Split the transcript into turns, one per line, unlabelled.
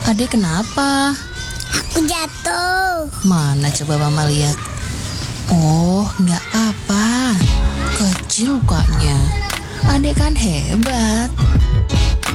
Adek kenapa?
Aku jatuh.
Mana coba Mama lihat. Oh, nggak apa. Kecil lukanya. Adek kan hebat.